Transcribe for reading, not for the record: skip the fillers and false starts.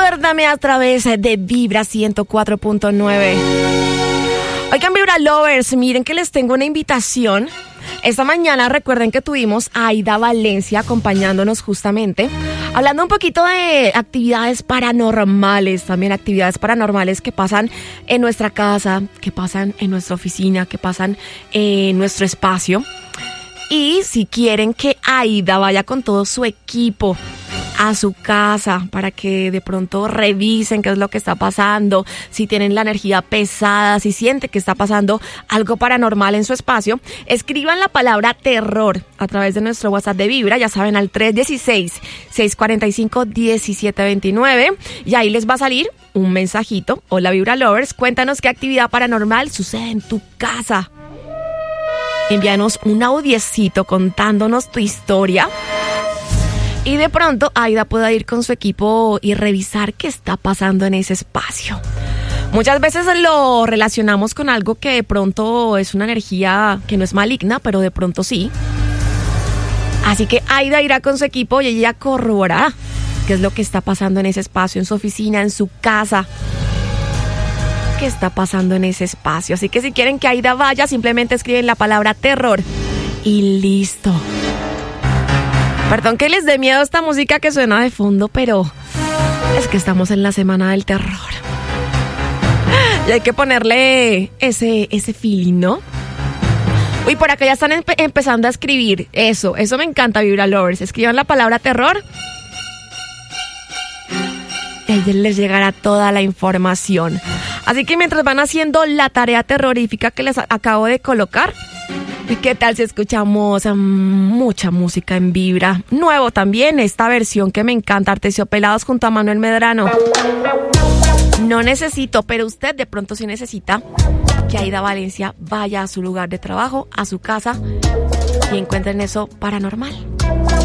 Recuérdame a través de Vibra 104.9. Oigan, Vibra Lovers, miren que les tengo una invitación. Esta mañana recuerden que tuvimos a Aida Valencia acompañándonos justamente, hablando un poquito de actividades paranormales, también actividades paranormales que pasan en nuestra casa, que pasan en nuestra oficina, que pasan en nuestro espacio. Y si quieren que Aida vaya con todo su equipo a su casa para que de pronto revisen qué es lo que está pasando, si tienen la energía pesada, si sienten que está pasando algo paranormal en su espacio, escriban la palabra terror a través de nuestro WhatsApp de Vibra, ya saben, al 316-645-1729, y ahí les va a salir un mensajito. Hola Vibra Lovers, cuéntanos qué actividad paranormal sucede en tu casa. Envíanos un audiecito contándonos tu historia. Y de pronto Aida pueda ir con su equipo y revisar qué está pasando en ese espacio. Muchas veces lo relacionamos con algo que de pronto es una energía que no es maligna, pero de pronto sí. Así que Aida irá con su equipo y ella corroborará qué es lo que está pasando en ese espacio, en su oficina, en su casa. ¿Qué está pasando en ese espacio? Así que si quieren que Aida vaya, simplemente escriben la palabra terror y listo. Perdón que les dé miedo esta música que suena de fondo, pero es que estamos en la semana del terror. Y hay que ponerle ese feeling, ¿no? Uy, por acá ya están empezando a escribir. Eso me encanta, Vibra Lovers. Escriban la palabra terror. Y ahí les llegará toda la información. Así que mientras van haciendo la tarea terrorífica que les acabo de colocar, ¿qué tal si escuchamos mucha música en Vibra? Nuevo también, esta versión que me encanta, Artesiopelados junto a Manuel Medrano. No necesito, pero usted de pronto sí necesita que Aida Valencia vaya a su lugar de trabajo, a su casa, y encuentren eso paranormal.